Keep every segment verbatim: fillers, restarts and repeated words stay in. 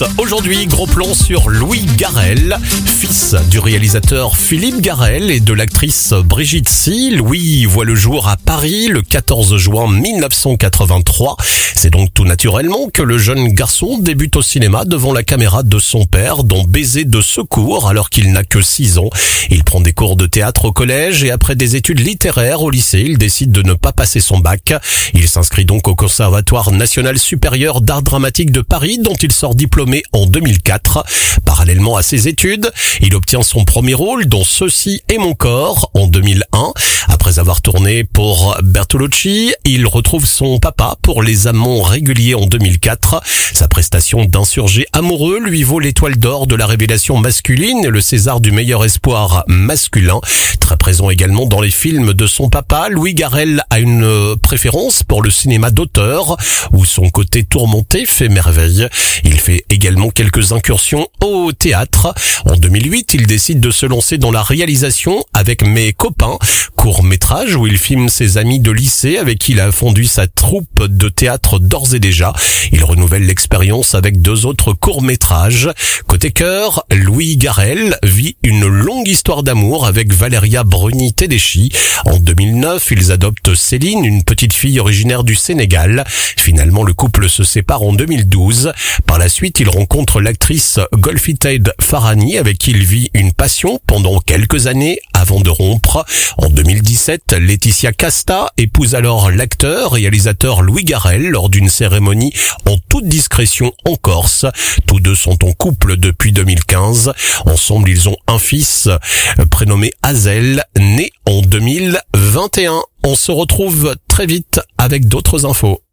Aujourd'hui, gros plan sur Louis Garrel, fils du réalisateur Philippe Garrel et de l'actrice Brigitte Si. Louis voit le jour à Paris le quatorze juin mille neuf cent quatre-vingt-trois. C'est donc tout naturellement que le jeune garçon débute au cinéma devant la caméra de son père dans Baiser de secours alors qu'il n'a que six ans. Il prend des cours de théâtre au collège et après des études littéraires au lycée, il décide de ne pas passer son bac. Il s'inscrit donc au Conservatoire national supérieur d'art dramatique de Paris dont il sort diplômé en deux mille quatre. Parallèlement à ses études, il obtient son premier rôle dans Ceci est mon corps en deux mille un. Après avoir tourné pour Bertolucci, il retrouve son papa pour Les Amants réguliers en deux mille quatre. Sa prestation d'insurgé amoureux lui vaut l'étoile d'or de la révélation masculine et le César du meilleur espoir masculin. Très présent également dans les films de son papa, Louis Garrel a une préférence pour le cinéma d'auteur où son côté tourmenté fait merveille. Il fait également quelques incursions au théâtre. En deux mille huit, il décide de se lancer dans la réalisation avec Mes copains, court-métrage où il filme ses amis de lycée avec qui il a fondu sa troupe de théâtre d'ores et déjà. Il renouvelle l'expérience avec deux autres courts-métrages. Côté cœur, Louis Garrel vit une longue histoire d'amour avec Valéria Bruni-Tedeschi. En deux mille neuf, ils adoptent Céline, une petite fille originaire du Sénégal. Finalement, le couple se sépare en deux mille douze. Par la suite, il rencontre l'actrice Golfitaid Farhani avec qui il vit une passion pendant quelques années avant de rompre. En deux mille dix-sept, Laetitia Casta épouse alors l'acteur, réalisateur Louis Garrel lors d'une cérémonie en toute discrétion en Corse. Tous deux sont en couple depuis deux mille quinze. Ensemble, ils ont un fils prénommé Hazel, né en deux mille vingt et un. On se retrouve très vite avec d'autres infos.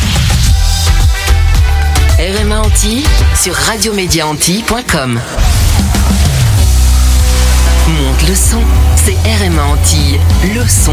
R M A Antilles sur radio média antilles point com. Monte le son, c'est R M A Antilles, le son.